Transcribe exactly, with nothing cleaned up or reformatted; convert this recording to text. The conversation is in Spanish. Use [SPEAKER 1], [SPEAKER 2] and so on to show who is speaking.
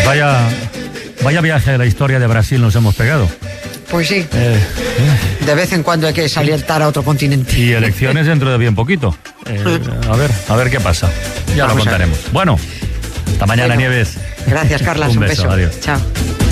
[SPEAKER 1] Vaya, vaya viaje de la historia de Brasil nos hemos pegado.
[SPEAKER 2] Pues sí.
[SPEAKER 1] Eh, eh.
[SPEAKER 2] De vez en cuando hay que saltar a otro continente.
[SPEAKER 1] Y elecciones dentro de bien poquito. Eh, a ver, a ver qué pasa. Ya Vamos lo contaremos. Bueno, hasta mañana, bueno, Nieves.
[SPEAKER 2] Gracias, Carlas.
[SPEAKER 1] Un,
[SPEAKER 2] un
[SPEAKER 1] beso.
[SPEAKER 2] beso.
[SPEAKER 1] Adiós.
[SPEAKER 2] Chao.